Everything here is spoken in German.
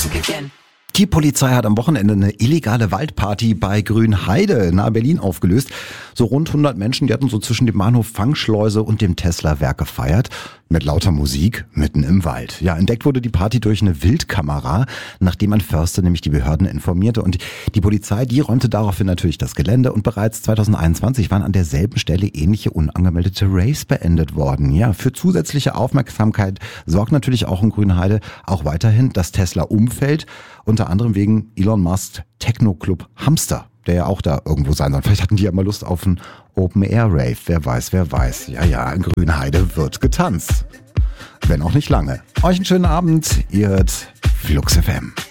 Die Polizei hat am Wochenende eine illegale Waldparty bei Grünheide nahe Berlin aufgelöst. So rund 100 Menschen, die hatten so zwischen dem Bahnhof Fangschleuse und dem Tesla-Werk gefeiert. Mit lauter Musik mitten im Wald. Ja, entdeckt wurde die Party durch eine Wildkamera, nachdem ein Förster nämlich die Behörden informierte. Und die Polizei, die räumte daraufhin natürlich das Gelände. Und bereits 2021 waren an derselben Stelle ähnliche unangemeldete Raves beendet worden. Ja, für zusätzliche Aufmerksamkeit sorgt natürlich auch in Grünheide auch weiterhin das Tesla-Umfeld. Unter anderem wegen Elon Musk Techno-Club Hamster, der ja auch da irgendwo sein soll. Vielleicht hatten die ja mal Lust auf einen Open-Air-Rave. Wer weiß, wer weiß. Ja, in Grünheide wird getanzt. Wenn auch nicht lange. Euch einen schönen Abend. Ihr hört Flux FM.